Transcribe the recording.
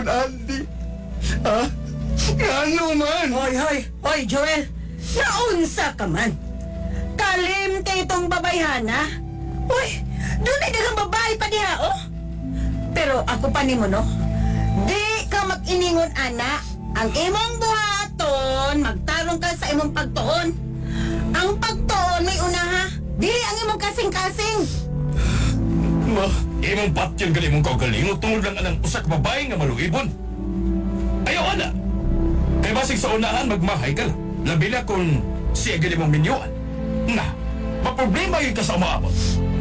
kung Andy. Ha? Ano man? Hoy, Joel! Naunsa ka man! Kalim kay itong babayhana! Uy, doon ay dagang babae pa diha, oh! Pero ako pa ni mo, no? Di ka mag-iningon, ana. Ang imong buhaton, magtarong ka sa imong pagtuon. Ang pagtuon may una, ha? Dili ang imong kasing-kasing. Ma, imong patyon gali mong kaugalingot tungod lang anang usak babae nga maluibon. Ayaw, ana! Kay basig sa unahan, magmahay ka lang. Labi na kung siya gali mong minyuan. Nga, maproblema yun ka sa umaabot.